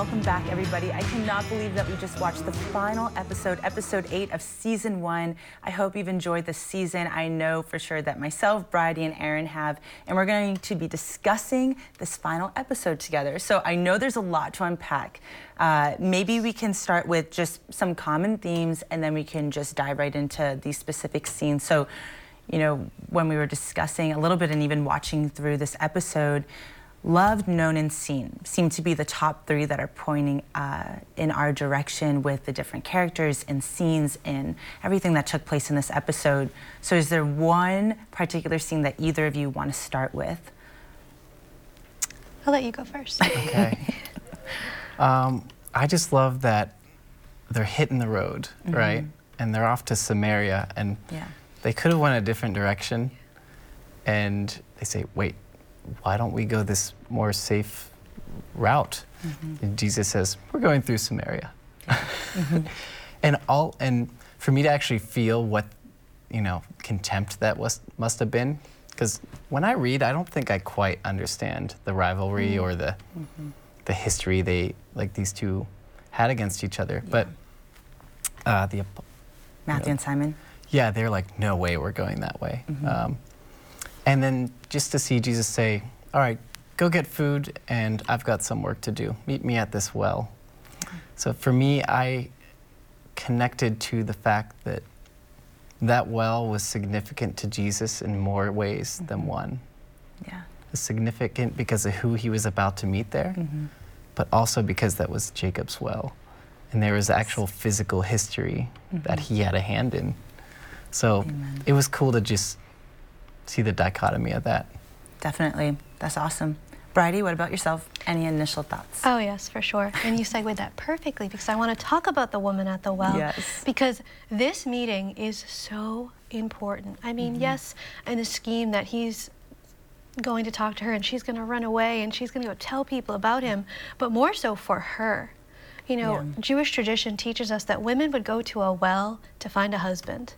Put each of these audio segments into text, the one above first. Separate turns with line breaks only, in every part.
welcome back, everybody. I cannot believe that we just watched the final episode, episode 8 of season 1. I hope you've enjoyed this season. I know for sure that myself, Bridie, and Aaron have, and we're going to be discussing this final episode together. So I know there's a lot to unpack. Maybe we can start with just some common themes, and then we can just dive right into these specific scenes. So, you know, when we were discussing a little bit and even watching through this episode, loved, known, and seen seem to be the top 3 that are pointing in our direction with the different characters and scenes and everything that took place in this episode. So is there one particular scene that either of you want to start with?
I'll let you go first.
Okay. I just love that they're hitting the road, right? And they're off to Samaria, and they could have went a different direction. And they say, wait, why don't we go this more safe route? And Jesus says, we're going through Samaria. And for me to actually feel what, you know, contempt that must have been, because when I read, I don't think I quite understand the rivalry or the history these two had against each other. But
Matthew and Simon?
Yeah, they're like, no way we're going that way. And then just to see Jesus say, all right, go get food, and I've got some work to do. Meet me at this well. So for me, I connected to the fact that that well was significant to Jesus in more ways than one.
Yeah.
It was significant because of who he was about to meet there, but also because that was Jacob's well. And there was actual physical history that he had a hand in. So it was cool to just see the dichotomy of that.
Definitely. That's awesome. Bridie, what about yourself? Any initial thoughts?
Oh, yes, for sure. And you segued that perfectly, because I want to talk about the woman at the well.
Yes.
Because this meeting is so important. I mean, yes, in the scheme that he's going to talk to her and she's going to run away and she's going to go tell people about him, but more so for her. You know, Jewish tradition teaches us that women would go to a well to find a husband.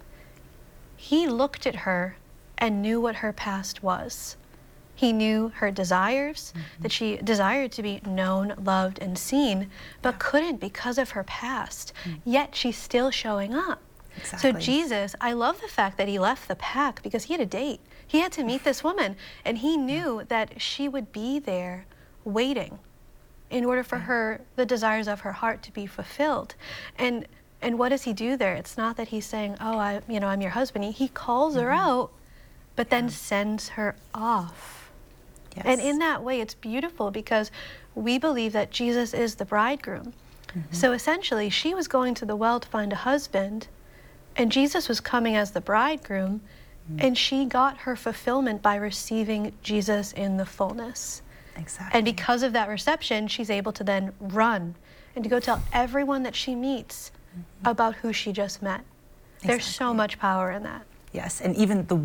He looked at her and knew what her past was. He knew her desires, that she desired to be known, loved, and seen, but couldn't because of her past. Yet she's still showing up.
Exactly.
So Jesus, I love the fact that he left the pack because he had a date. He had to meet this woman, and he knew that she would be there waiting in order for her, the desires of her heart to be fulfilled. And what does he do there? It's not that he's saying, oh, I'm your husband. He calls her out, but then sends her off.
Yes.
And in that way, it's beautiful because we believe that Jesus is the bridegroom. So essentially, she was going to the well to find a husband, and Jesus was coming as the bridegroom, and she got her fulfillment by receiving Jesus in the fullness.
Exactly.
And because of that reception, she's able to then run and to go tell everyone that she meets about who she just met. There's so much power in that.
Yes, and even the